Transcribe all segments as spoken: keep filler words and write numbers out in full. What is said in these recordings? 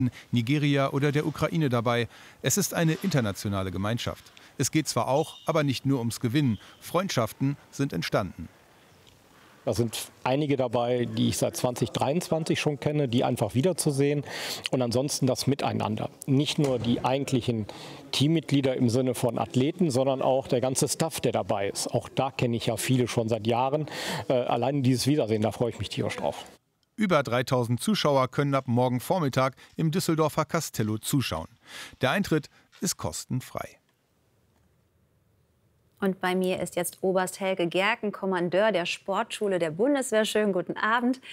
Nigeria oder der Ukraine dabei. Es ist eine internationale Gemeinschaft. Es geht zwar auch, aber nicht nur ums Gewinnen. Freundschaften sind entstanden. Da sind einige dabei, die ich seit zweitausenddreiundzwanzig schon kenne, die einfach wiederzusehen. Und ansonsten das Miteinander. Nicht nur die eigentlichen Teammitglieder im Sinne von Athleten, sondern auch der ganze Staff, der dabei ist. Auch da kenne ich ja viele schon seit Jahren. Äh, allein dieses Wiedersehen, da freue ich mich tierisch drauf. Über dreitausend Zuschauer können ab morgen Vormittag im Düsseldorfer Castello zuschauen. Der Eintritt ist kostenfrei. Und bei mir ist jetzt Oberst Helge Gerken, Kommandeur der Sportschule der Bundeswehr. Schönen guten Abend.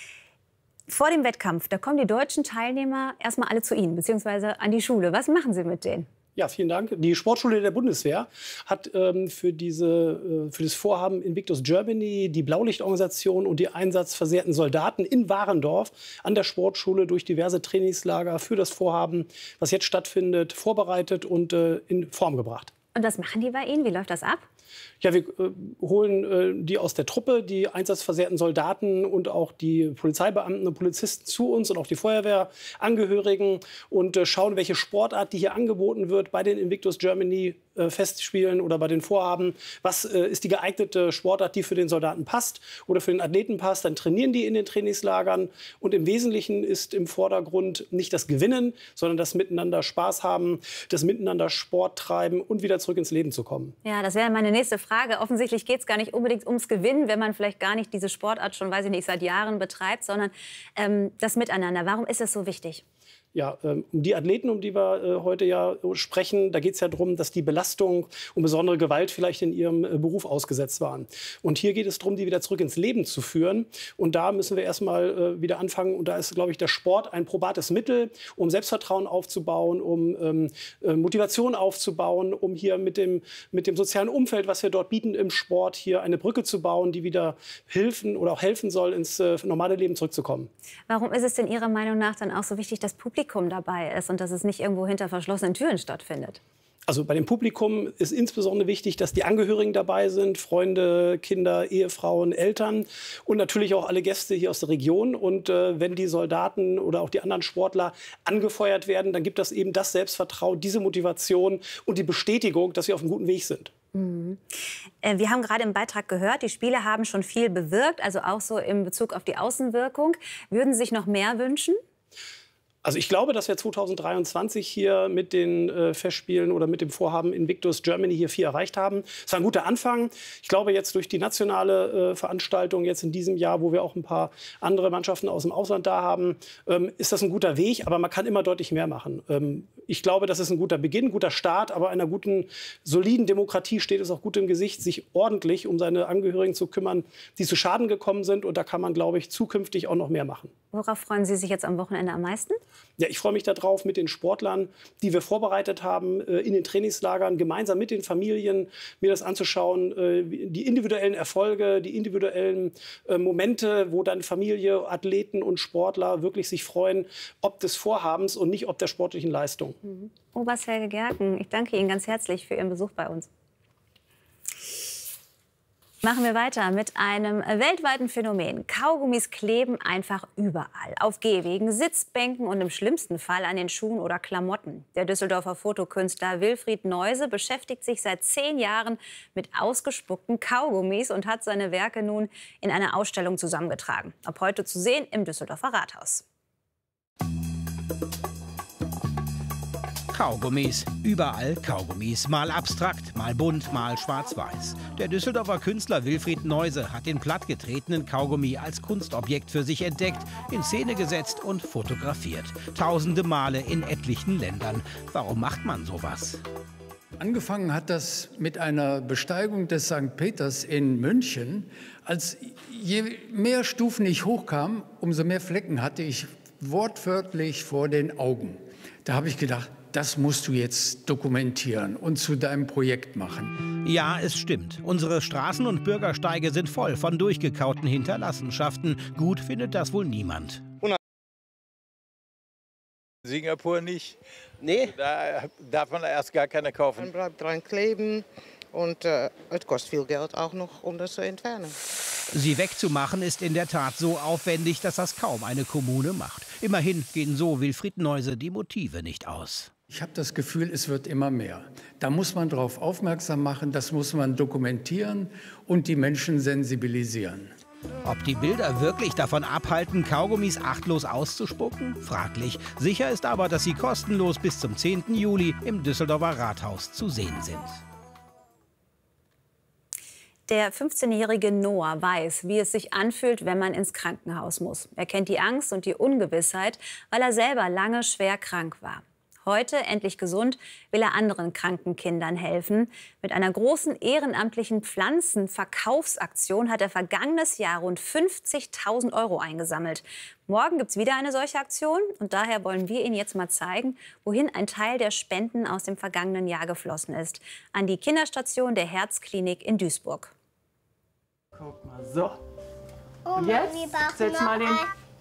Vor dem Wettkampf, da kommen die deutschen Teilnehmer erstmal alle zu Ihnen, beziehungsweise an die Schule. Was machen Sie mit denen? Ja, vielen Dank. Die Sportschule der Bundeswehr hat ähm, für, diese, äh, für das Vorhaben Invictus Germany die Blaulichtorganisation und die einsatzversehrten Soldaten in Warendorf an der Sportschule durch diverse Trainingslager für das Vorhaben, was jetzt stattfindet, vorbereitet und äh, in Form gebracht. Und was machen die bei Ihnen? Wie läuft das ab? Ja, wir äh, holen äh, die aus der Truppe, die einsatzversehrten Soldaten und auch die Polizeibeamten und Polizisten zu uns und auch die Feuerwehrangehörigen und äh, schauen, welche Sportart, die hier angeboten wird bei den Invictus Germany äh, Festspielen oder bei den Vorhaben. Was äh, ist die geeignete Sportart, die für den Soldaten passt oder für den Athleten passt? Dann trainieren die in den Trainingslagern. Und im Wesentlichen ist im Vordergrund nicht das Gewinnen, sondern das Miteinander Spaß haben, das Miteinander Sport treiben und wieder zurück ins Leben zu kommen. Ja, das wäre meine nächste Frage. Offensichtlich geht es gar nicht unbedingt ums Gewinnen, wenn man vielleicht gar nicht diese Sportart schon, weiß ich nicht, seit Jahren betreibt, sondern ähm, das Miteinander. Warum ist es so wichtig? Ja, um die Athleten, um die wir äh, heute ja sprechen, da geht es ja darum, dass die Belastung und besondere Gewalt vielleicht in ihrem äh, Beruf ausgesetzt waren. Und hier geht es darum, die wieder zurück ins Leben zu führen. Und da müssen wir erstmal äh, wieder anfangen. Und da ist, glaube ich, der Sport ein probates Mittel, um Selbstvertrauen aufzubauen, um ähm, äh, Motivation aufzubauen, um hier mit dem, mit dem sozialen Umfeld, was wir dort bieten im Sport, hier eine Brücke zu bauen, die wieder helfen oder auch helfen soll, ins äh, normale Leben zurückzukommen. Warum ist es denn Ihrer Meinung nach dann auch so wichtig, dass Publikum dabei ist und dass es nicht irgendwo hinter verschlossenen Türen stattfindet? Also bei dem Publikum ist insbesondere wichtig, dass die Angehörigen dabei sind, Freunde, Kinder, Ehefrauen, Eltern und natürlich auch alle Gäste hier aus der Region. Und äh, wenn die Soldaten oder auch die anderen Sportler angefeuert werden, dann gibt das eben das Selbstvertrauen, diese Motivation und die Bestätigung, dass sie auf einem guten Weg sind. Mhm. Äh, wir haben gerade im Beitrag gehört, die Spiele haben schon viel bewirkt, also auch so in Bezug auf die Außenwirkung. Würden Sie sich noch mehr wünschen? Also ich glaube, dass wir zweitausenddreiundzwanzig hier mit den äh, Festspielen oder mit dem Vorhaben Invictus Germany hier viel erreicht haben. Es war ein guter Anfang. Ich glaube, jetzt durch die nationale äh, Veranstaltung jetzt in diesem Jahr, wo wir auch ein paar andere Mannschaften aus dem Ausland da haben, ähm, ist das ein guter Weg. Aber man kann immer deutlich mehr machen. Ähm, ich glaube, das ist ein guter Beginn, ein guter Start. Aber einer guten, soliden Demokratie steht es auch gut im Gesicht, sich ordentlich um seine Angehörigen zu kümmern, die zu Schaden gekommen sind. Und da kann man, glaube ich, zukünftig auch noch mehr machen. Worauf freuen Sie sich jetzt am Wochenende am meisten? Ja, ich freue mich darauf, mit den Sportlern, die wir vorbereitet haben, in den Trainingslagern, gemeinsam mit den Familien, mir das anzuschauen, die individuellen Erfolge, die individuellen Momente, wo dann Familie, Athleten und Sportler wirklich sich freuen, ob des Vorhabens und nicht ob der sportlichen Leistung. Mhm. Oberst Helge Gerken, ich danke Ihnen ganz herzlich für Ihren Besuch bei uns. Machen wir weiter mit einem weltweiten Phänomen. Kaugummis kleben einfach überall. Auf Gehwegen, Sitzbänken und im schlimmsten Fall an den Schuhen oder Klamotten. Der Düsseldorfer Fotokünstler Wilfried Neuse beschäftigt sich seit zehn Jahren mit ausgespuckten Kaugummis und hat seine Werke nun in einer Ausstellung zusammengetragen. Ab heute zu sehen im Düsseldorfer Rathaus. Kaugummis, überall Kaugummis, mal abstrakt, mal bunt, mal schwarz-weiß. Der Düsseldorfer Künstler Wilfried Neuse hat den plattgetretenen Kaugummi als Kunstobjekt für sich entdeckt, in Szene gesetzt und fotografiert. Tausende Male in etlichen Ländern. Warum macht man sowas? Angefangen hat das mit einer Besteigung des Sankt Peters in München. Als je mehr Stufen ich hochkam, umso mehr Flecken hatte ich wortwörtlich vor den Augen. Da habe ich gedacht, das musst du jetzt dokumentieren und zu deinem Projekt machen. Ja, es stimmt. Unsere Straßen und Bürgersteige sind voll von durchgekauten Hinterlassenschaften. Gut findet das wohl niemand. Singapur nicht. Nee. Da darf man erst gar keine kaufen. Man bleibt dran kleben und äh, es kostet viel Geld auch noch, um das zu entfernen. Sie wegzumachen ist in der Tat so aufwendig, dass das kaum eine Kommune macht. Immerhin gehen so Wilfried Neuse die Motive nicht aus. Ich habe das Gefühl, es wird immer mehr. Da muss man darauf aufmerksam machen, das muss man dokumentieren und die Menschen sensibilisieren. Ob die Bilder wirklich davon abhalten, Kaugummis achtlos auszuspucken? Fraglich. Sicher ist aber, dass sie kostenlos bis zum zehnten Juli im Düsseldorfer Rathaus zu sehen sind. Der fünfzehnjährige Noah weiß, wie es sich anfühlt, wenn man ins Krankenhaus muss. Er kennt die Angst und die Ungewissheit, weil er selber lange schwer krank war. Heute, endlich gesund, will er anderen kranken Kindern helfen. Mit einer großen ehrenamtlichen Pflanzenverkaufsaktion hat er vergangenes Jahr rund fünfzigtausend Euro eingesammelt. Morgen gibt es wieder eine solche Aktion und daher wollen wir Ihnen jetzt mal zeigen, wohin ein Teil der Spenden aus dem vergangenen Jahr geflossen ist. An die Kinderstation der Herzklinik in Duisburg. Guck mal, so. Und jetzt setz mal den...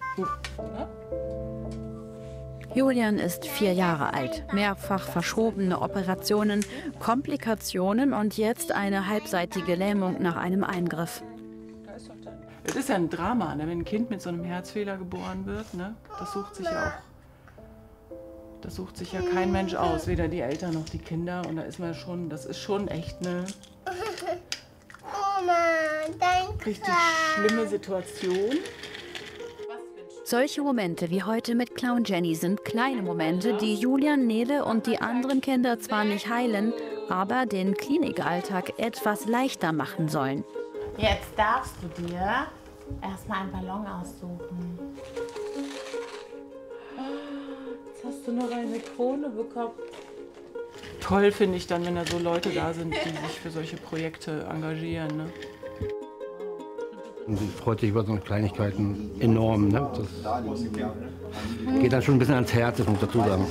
Julian ist vier Jahre alt. Mehrfach verschobene Operationen, Komplikationen und jetzt eine halbseitige Lähmung nach einem Eingriff. Es ist ja ein Drama, ne? Wenn ein Kind mit so einem Herzfehler geboren wird. Ne? Das sucht sich ja auch. Das sucht sich ja kein Mensch aus, weder die Eltern noch die Kinder. Und da ist man schon, das ist schon echt eine richtig schlimme Situation. Solche Momente wie heute mit Clown Jenny sind kleine Momente, die Julian, Nele und die anderen Kinder zwar nicht heilen, aber den Klinikalltag etwas leichter machen sollen. Jetzt darfst du dir erstmal einen Ballon aussuchen. Jetzt hast du noch eine Krone bekommen. Toll finde ich dann, wenn da so Leute da sind, die sich für solche Projekte engagieren. Ne? Und sie freut sich über so Kleinigkeiten enorm. Ne? Das geht dann schon ein bisschen ans Herz, das muss ich dazu sagen.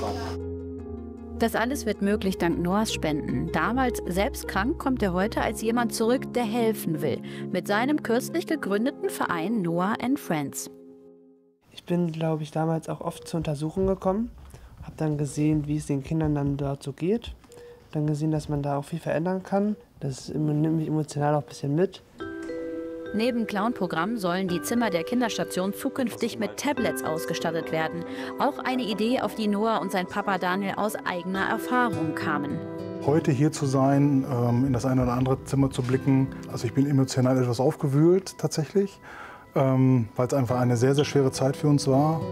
Das alles wird möglich dank Noahs Spenden. Damals selbst krank, kommt er heute als jemand zurück, der helfen will. Mit seinem kürzlich gegründeten Verein Noah and Friends. Ich bin, glaube ich, damals auch oft zur Untersuchung gekommen. Habe dann gesehen, wie es den Kindern dann dort so geht. Dann gesehen, dass man da auch viel verändern kann. Das nimmt mich emotional auch ein bisschen mit. Neben Clown-Programm sollen die Zimmer der Kinderstation zukünftig mit Tablets ausgestattet werden. Auch eine Idee, auf die Noah und sein Papa Daniel aus eigener Erfahrung kamen. Heute hier zu sein, in das eine oder andere Zimmer zu blicken, also ich bin emotional etwas aufgewühlt tatsächlich, weil es einfach eine sehr, sehr schwere Zeit für uns war.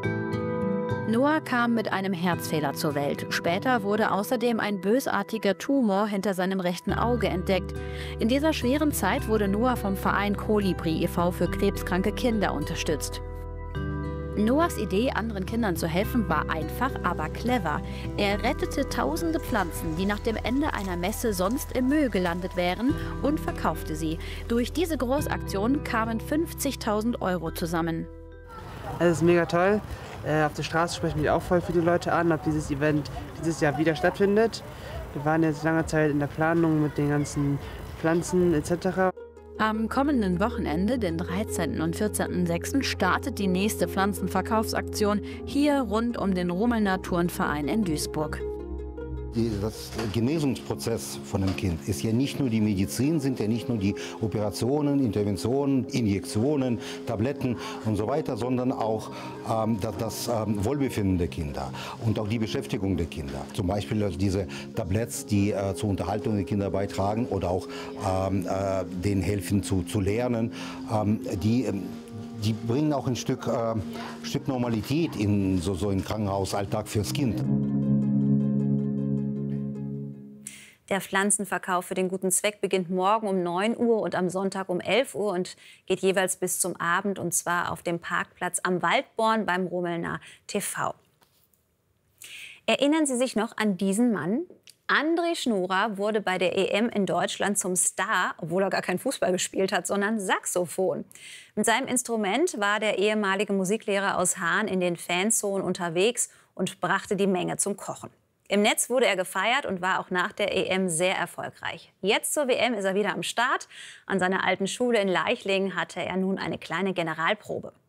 Noah kam mit einem Herzfehler zur Welt. Später wurde außerdem ein bösartiger Tumor hinter seinem rechten Auge entdeckt. In dieser schweren Zeit wurde Noah vom Verein Kolibri e V für krebskranke Kinder unterstützt. Noahs Idee, anderen Kindern zu helfen, war einfach, aber clever. Er rettete tausende Pflanzen, die nach dem Ende einer Messe sonst im Müll gelandet wären, und verkaufte sie. Durch diese Großaktion kamen fünfzigtausend Euro zusammen. Es ist mega toll. Äh, auf der Straße sprechen mich auch voll viele Leute an, ob dieses Event dieses Jahr wieder stattfindet. Wir waren jetzt lange Zeit in der Planung mit den ganzen Pflanzen et cetera. Am kommenden Wochenende, den dreizehnten und vierzehnten sechsten, startet die nächste Pflanzenverkaufsaktion hier rund um den Rumelner Turnverein in Duisburg. Das Genesungsprozess von einem Kind ist ja nicht nur die Medizin, sind ja nicht nur die Operationen, Interventionen, Injektionen, Tabletten und so weiter, sondern auch ähm, das, das ähm, Wohlbefinden der Kinder und auch die Beschäftigung der Kinder. Zum Beispiel also diese Tabletts, die äh, zur Unterhaltung der Kinder beitragen oder auch ähm, äh, denen helfen zu, zu lernen, ähm, die ähm, Die bringen auch ein Stück, äh, Stück Normalität in so, so einen Krankenhausalltag fürs Kind. Der Pflanzenverkauf für den guten Zweck beginnt morgen um neun Uhr und am Sonntag um elf Uhr und geht jeweils bis zum Abend, und zwar auf dem Parkplatz am Waldborn beim Rumelner T V. Erinnern Sie sich noch an diesen Mann? André Schnura wurde bei der E M in Deutschland zum Star, obwohl er gar kein Fußball gespielt hat, sondern Saxophon. Mit seinem Instrument war der ehemalige Musiklehrer aus Hahn in den Fanzonen unterwegs und brachte die Menge zum Kochen. Im Netz wurde er gefeiert und war auch nach der E M sehr erfolgreich. Jetzt zur W M ist er wieder am Start. An seiner alten Schule in Leichlingen hatte er nun eine kleine Generalprobe.